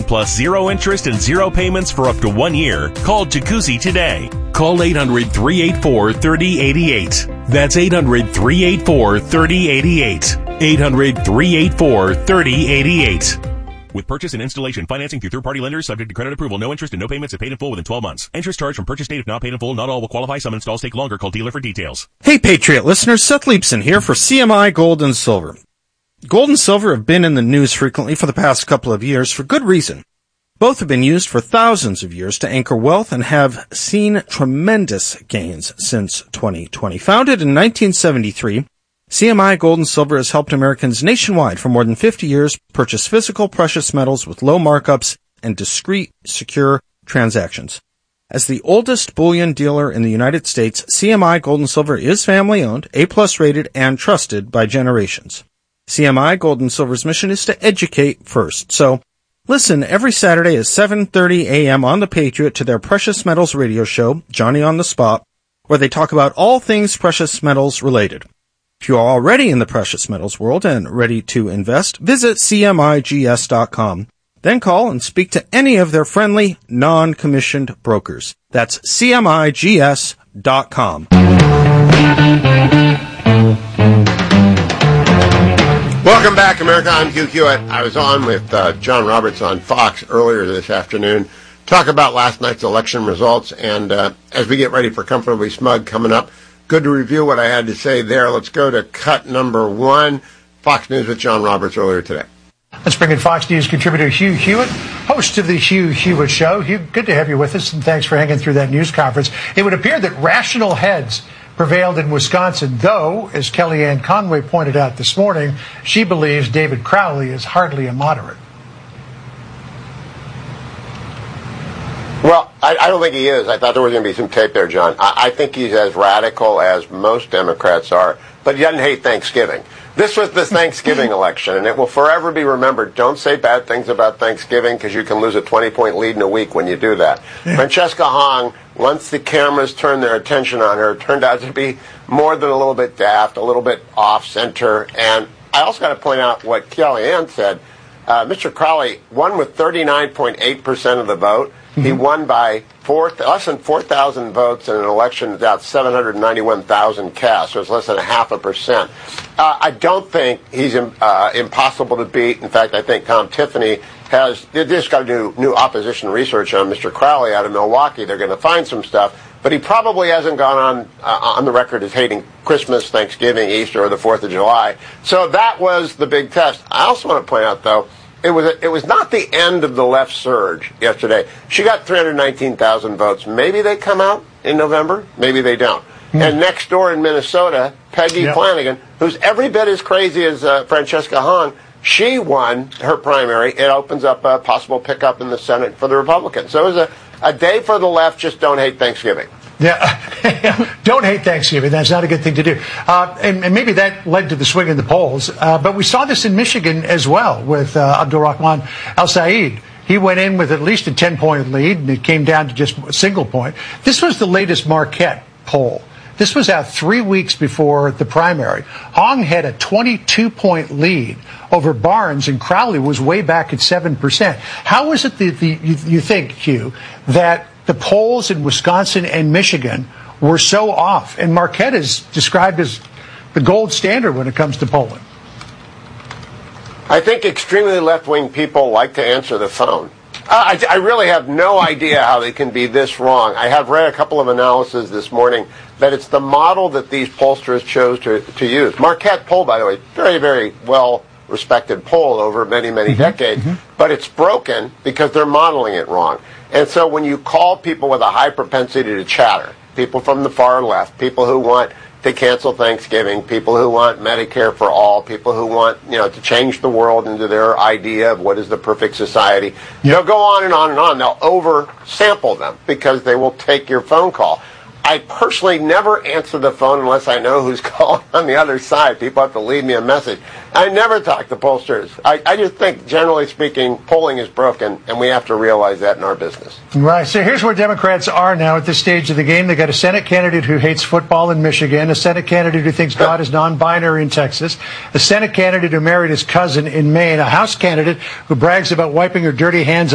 plus 0 interest and 0 payments for up to 1 year. Call Jacuzzi today. Call 800-384-3088. That's 800-384-3088. 800-384-3088. With purchase and installation financing through third-party lenders subject to credit approval, no interest and no payments if paid in full within 12 months. Interest charged from purchase date if not paid in full. Not all will qualify. Some installs take longer. Call dealer for details. Hey, Patriot listeners. Seth Leibson here for CMI Gold and Silver. Gold and silver have been in the news frequently for the past couple of years for good reason. Both have been used for thousands of years to anchor wealth and have seen tremendous gains since 2020. Founded in 1973, CMI Gold and Silver has helped Americans nationwide for more than 50 years purchase physical precious metals with low markups and discreet, secure transactions. As the oldest bullion dealer in the United States, CMI Gold and Silver is family-owned, A-plus rated, and trusted by generations. CMI Gold and Silver's mission is to educate first. So, listen every Saturday at 7:30 a.m. on The Patriot to their Precious Metals radio show, Johnny on the Spot, where they talk about all things precious metals related. If you are already in the precious metals world and ready to invest, visit CMIGS.com. Then call and speak to any of their friendly, non-commissioned brokers. That's CMIGS.com. Welcome back, America. I'm Hugh Hewitt. I was on with John Roberts on Fox earlier this afternoon. Talk about last night's election results, and as we get ready for Comfortably Smug coming up, good to review what I had to say there. Let's go to cut number 1. Fox News with John Roberts earlier today. Let's bring in Fox News contributor Hugh Hewitt, host of the Hugh Hewitt Show. Hugh, good to have you with us, and thanks for hanging through that news conference. It would appear that rational heads prevailed in Wisconsin, though, as Kellyanne Conway pointed out this morning, she believes David Crowley is hardly a moderate. Well, I don't think he is. I thought there was going to be some tape there, John. I think he's as radical as most Democrats are, but he doesn't hate Thanksgiving. This was the Thanksgiving election, and it will forever be remembered. Don't say bad things about Thanksgiving because you can lose a 20-point lead in a week when you do that. Yeah. Francesca Hong, once the cameras turned their attention on her, turned out to be more than a little bit daft, a little bit off-center. And I also got to point out what Kellyanne said. Mr. Crowley won with 39.8% of the vote. He won by less than 4,000 votes in an election without 791,000 cast, so it's less than 0.5%. I don't think he's impossible to beat. In fact, I think Tom Tiffany they just got to do new opposition research on Mr. Crowley out of Milwaukee. They're going to find some stuff, but he probably hasn't gone on the record as hating Christmas, Thanksgiving, Easter, or the 4th of July. So that was the big test. I also want to point out, though, it was not the end of the left surge yesterday. She got 319,000 votes. Maybe they come out in November. Maybe they don't. And next door in Minnesota, Peggy Flanagan, who's every bit as crazy as Francesca Hong, she won her primary. It opens up a possible pickup in the Senate for the Republicans. So it was a day for the left. Just don't hate Thanksgiving. Yeah, don't hate Thanksgiving. That's not a good thing to do. And maybe that led to the swing in the polls. But we saw this in Michigan as well with Abdul-Rahman Al-Said. He went in with at least a 10-point lead, and it came down to just a single point. This was the latest Marquette poll. This was out 3 weeks before the primary. Hong had a 22-point lead over Barnes, and Crowley was way back at 7%. How is it that you think, Hugh, that the polls in Wisconsin and Michigan were so off? And Marquette is described as the gold standard when it comes to polling. I think extremely left-wing people like to answer the phone. I really have no idea how they can be this wrong. I have read a couple of analyses this morning that it's the model that these pollsters chose to use. Marquette poll, by the way, very, very well-respected poll over many, many decades, but it's broken because they're modeling it wrong. And so when you call people with a high propensity to chatter, people from the far left, people who want to cancel Thanksgiving, people who want Medicare for all, people who want, to change the world into their idea of what is the perfect society, they'll go on and on and on. They'll oversample them because they will take your phone call. I personally never answer the phone unless I know who's calling on the other side. People have to leave me a message. I never talk to pollsters. I just think, generally speaking, polling is broken, and we have to realize that in our business. Right. So here's where Democrats are now at this stage of the game. They got a Senate candidate who hates football in Michigan, a Senate candidate who thinks God is non-binary in Texas, a Senate candidate who married his cousin in Maine, a House candidate who brags about wiping her dirty hands